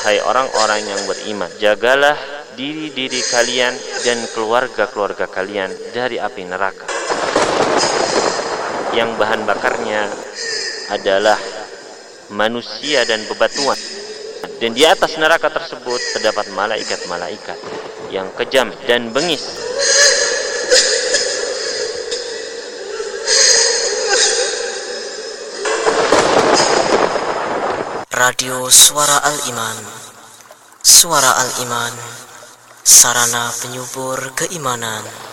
Hai orang-orang yang beriman, jagalah diri-diri kalian dan keluarga-keluarga kalian dari api neraka yang bahan bakarnya adalah manusia dan bebatuan. Dan di atas neraka tersebut terdapat malaikat-malaikat yang kejam dan bengis. Radio Suara Al-Iman. Suara Al-Iman, sarana penyubur keimanan.